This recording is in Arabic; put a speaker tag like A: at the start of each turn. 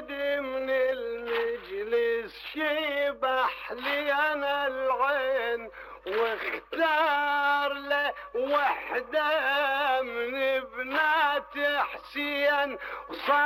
A: ولد من المجلس شبح لي انا العين واختار له وحده من بنات حسين